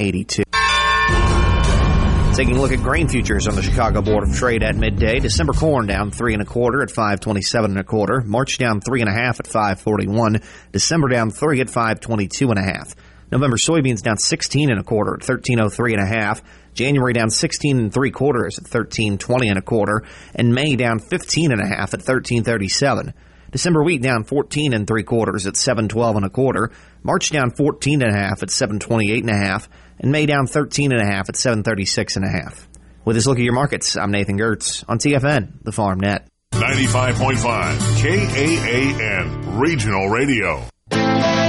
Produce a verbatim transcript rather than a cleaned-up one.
eighty-two. Taking a look at grain futures on the Chicago Board of Trade at midday. December corn down three and a quarter at five twenty-seven and a quarter. March down three and a half at five forty-one. December down three at five twenty-two and a half. November soybeans down sixteen and a quarter at thirteen oh three and a half. January down sixteen and three quarters at thirteen twenty and a quarter. And May down fifteen and a half at thirteen thirty-seven. December wheat down fourteen and three quarters at seven twelve and a quarter. March down fourteen and a half at seven twenty-eight and a half. And May down thirteen and a half at seven thirty-six and a half. With this look at your markets, I'm Nathan Gertz on T F N, the Farm Net. ninety-five point five K A A N Regional Radio.